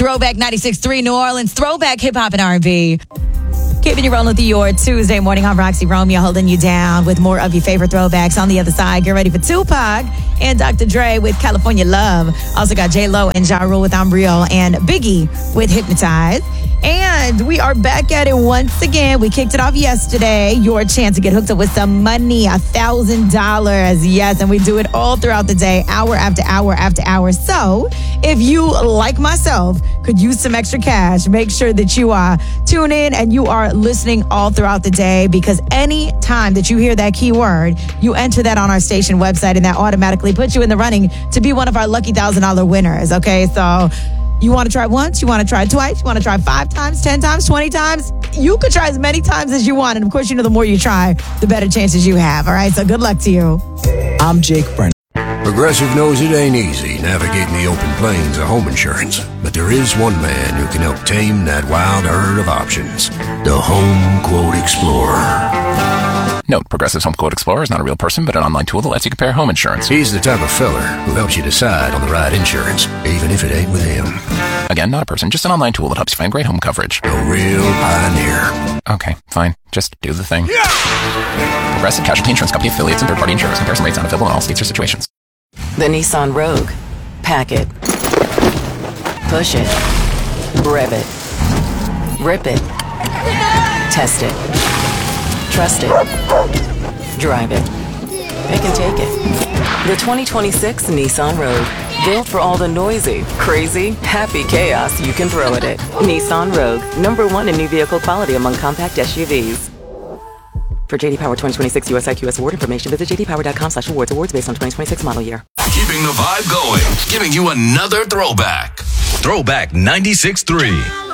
Throwback 96.3 New Orleans, throwback hip-hop and R&B. Keeping you rolling through your Tuesday morning. I'm Roxy Romeo, holding you down with more of your favorite throwbacks. On the other side, get ready for Tupac and Dr. Dre with California Love. Also got J-Lo and Ja Rule with I'm Real and Biggie with Hypnotize. And we are back at it once again. We kicked it off yesterday. Your chance to get hooked up with some money, $1,000. Yes, and we do it all throughout the day, hour after hour after hour. So if you, like myself, could use some extra cash, make sure that you tune in and you are listening all throughout the day, because any time that you hear that keyword, you enter that on our station website and that automatically puts you in the running to be one of our lucky $1,000 winners. Okay, so you want to try once, you want to try twice, you want to try 5 times, 10 times, 20 times. You could try as many times as you want. And of course, the more you try, the better chances you have. All right, so good luck to you. I'm Jake Brennan. Progressive knows it ain't easy navigating the open plains of home insurance, but there is one man who can help tame that wild herd of options. The Home Quote Explorer. Note, Progressive's Home Quote Explorer is not a real person, but an online tool that lets you compare home insurance. He's the type of feller who helps you decide on the right insurance, even if it ain't with him. Again, not a person, just an online tool that helps you find great home coverage. A real pioneer. Okay, fine. Just do the thing. Yeah! Progressive Casualty Insurance Company affiliates and third-party insurers. Comparison rates not available in all states or situations. The Nissan Rogue. Pack it. Push it. Rev it. Rip it. Test it. Trust it. Drive it. Pick and take it. The 2026 Nissan Rogue. Built for all the noisy, crazy, happy chaos you can throw at it. Nissan Rogue. #1 in new vehicle quality among compact SUVs. For JD Power 2026 US IQS award information, visit jdpower.com/awards. Awards based on 2026 model year. Keeping the vibe going. Giving you another throwback. Throwback 96.3.